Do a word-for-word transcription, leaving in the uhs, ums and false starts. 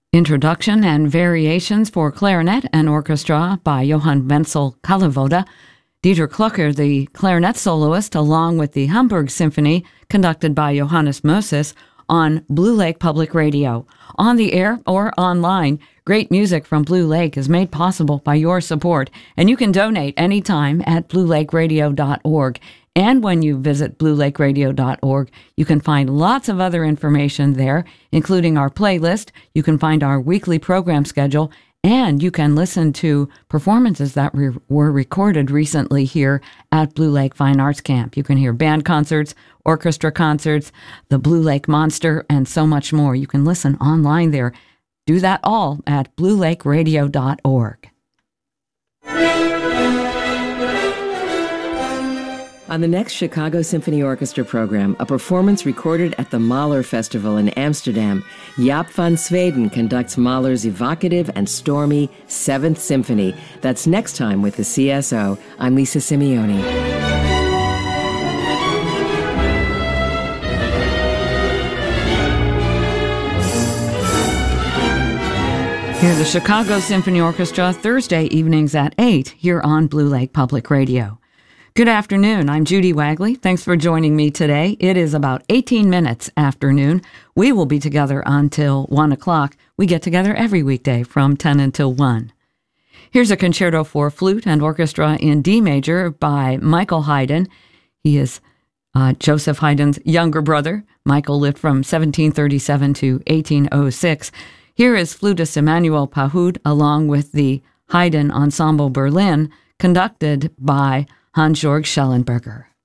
Introduction and Variations for Clarinet and Orchestra by Johann Wenzel Kalevoda. Dieter Klucker, the clarinet soloist, along with the Hamburg Symphony, conducted by Johannes Moses, on Blue Lake Public Radio. On the air or online, great music from Blue Lake is made possible by your support, and you can donate anytime at blue lake radio dot org. And when you visit blue lake radio dot org, you can find lots of other information there, including our playlist. You can find our weekly program schedule, and you can listen to performances that re- were recorded recently here at Blue Lake Fine Arts Camp. You can hear band concerts, orchestra concerts, the Blue Lake Monster, and so much more. You can listen online there. Do that all at blue lake radio dot org. On the next Chicago Symphony Orchestra program, a performance recorded at the Mahler Festival in Amsterdam, Jaap van Zweden conducts Mahler's evocative and stormy Seventh Symphony. That's next time with the C S O. I'm Lisa Simeoni. Hear the Chicago Symphony Orchestra Thursday evenings at eight here on Blue Lake Public Radio. Good afternoon. I'm Judy Wagley. Thanks for joining me today. It is about eighteen minutes after noon. We will be together until one o'clock. We get together every weekday from ten until one. Here's a concerto for flute and orchestra in D major by Michael Haydn. He is uh, Joseph Haydn's younger brother. Michael lived from seventeen thirty-seven to eighteen oh six. Here is flutist Emanuel Pahud along with the Haydn Ensemble Berlin, conducted by Hans-Georg Schellenberger.